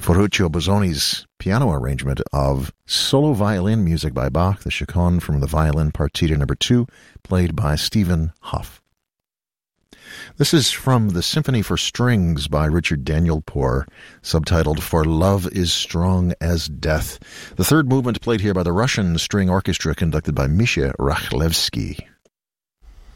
Ferruccio Bozzoni's piano arrangement of solo violin music by Bach, the Chaconne from the Violin Partita No. 2, played by Stephen Hough. This is from the Symphony for Strings by Richard Danielpour, subtitled For Love is Strong as Death. The third movement played here by the Russian String Orchestra conducted by Misha Rakhlevsky.